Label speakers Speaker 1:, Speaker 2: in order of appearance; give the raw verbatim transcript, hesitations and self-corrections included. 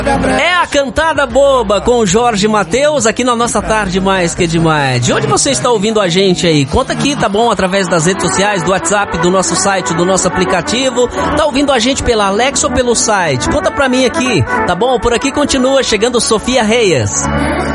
Speaker 1: É a Cantada Boba com o Jorge Mateus aqui na nossa Tarde Mais Que Demais. De onde você está ouvindo a gente aí? Conta aqui, tá bom? Através das redes sociais, do WhatsApp, do nosso site, do nosso aplicativo. Tá ouvindo a gente pela Alexa ou pelo site? Conta pra mim aqui, tá bom? Por aqui continua chegando Sofia Reyes.